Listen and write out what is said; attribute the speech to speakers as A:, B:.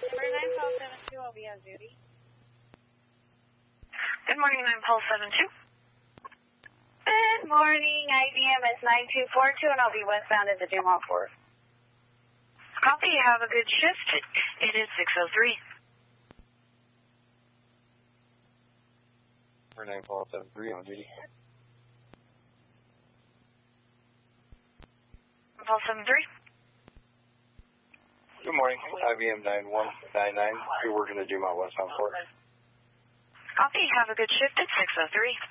A: 972, I'll be on duty.
B: Good morning, 972.
A: Good morning, IBM is 9242, and I'll be westbound at the Dumont Fort.
B: Copy, have a good shift. It is 603.
C: For 9473 on duty.
B: 473.
C: Good morning, IBM 9199. You're working the Dumont westbound Fort.
B: Copy, have a good shift at 603.